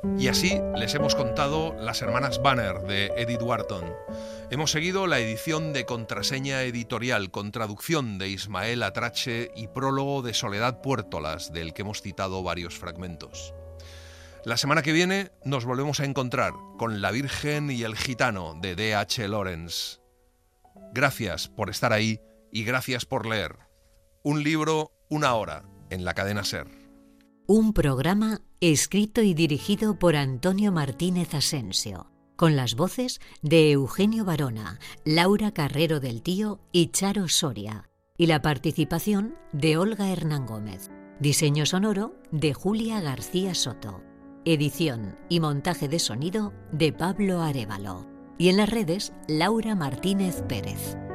Y así les hemos contado Las hermanas Banner de Edith Wharton. Hemos seguido la edición de Contraseña Editorial con traducción de Ismael Atrache y prólogo de Soledad Puertolas, del que hemos citado varios fragmentos. La semana que viene nos volvemos a encontrar con La Virgen y el Gitano de D.H. Lawrence. Gracias por estar ahí y gracias por leer. Un libro, una hora, en la cadena SER. Un programa escrito y dirigido por Antonio Martínez Asensio, con las voces de Eugenio Barona, Laura Carrero del Tío y Charo Soria, y la participación de Olga Hernán Gómez. Diseño sonoro de Julia García Soto. Edición y montaje de sonido de Pablo Arévalo. Y en las redes, Laura Martínez Pérez.